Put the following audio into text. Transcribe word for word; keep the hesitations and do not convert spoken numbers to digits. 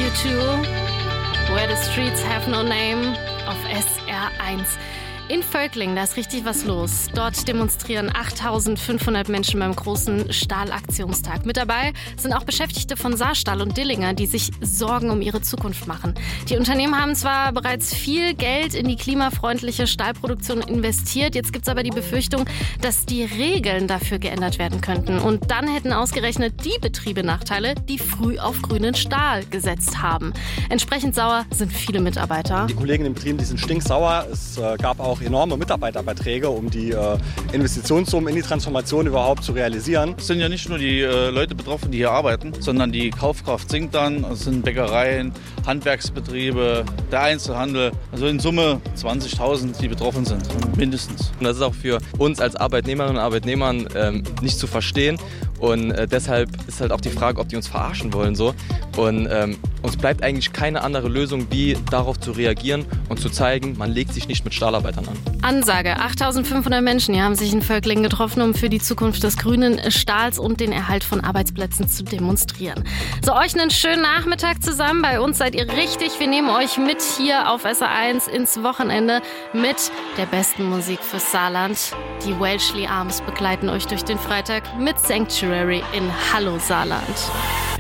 U zwei, Where the Streets Have No Name auf S R eins. In Völklingen, da ist richtig was los. Dort demonstrieren achttausendfünfhundert Menschen beim großen Stahlaktionstag. Mit dabei sind auch Beschäftigte von Saarstahl und Dillinger, die sich Sorgen um ihre Zukunft machen. Die Unternehmen haben zwar bereits viel Geld in die klimafreundliche Stahlproduktion investiert, jetzt gibt es aber die Befürchtung, dass die Regeln dafür geändert werden könnten. Und dann hätten ausgerechnet die Betriebe Nachteile, die früh auf grünen Stahl gesetzt haben. Entsprechend sauer sind viele Mitarbeiter. Die Kollegen in den Betrieben, die sind stinksauer. Es äh, gab auch enorme Mitarbeiterbeiträge, um die äh, Investitionssummen in die Transformation überhaupt zu realisieren. Es sind ja nicht nur die äh, Leute betroffen, die hier arbeiten, sondern die Kaufkraft sinkt dann. Es sind Bäckereien, Handwerksbetriebe, der Einzelhandel. Also in Summe zwanzigtausend, die betroffen sind, mindestens. Und das ist auch für uns als Arbeitnehmerinnen und Arbeitnehmer ähm, nicht zu verstehen. Und äh, deshalb ist halt auch die Frage, ob die uns verarschen wollen. So. Und ähm, uns bleibt eigentlich keine andere Lösung, wie darauf zu reagieren und zu zeigen, man legt sich nicht mit Stahlarbeitern an. Ansage, achttausendfünfhundert Menschen die haben sich in Völklingen getroffen, um für die Zukunft des grünen Stahls und den Erhalt von Arbeitsplätzen zu demonstrieren. So, euch einen schönen Nachmittag zusammen. Bei uns seid ihr richtig. Wir nehmen euch mit hier auf S R eins ins Wochenende mit der besten Musik fürs Saarland. Die Welshly Arms begleiten euch durch den Freitag mit Sanctuary in Hallo Saarland.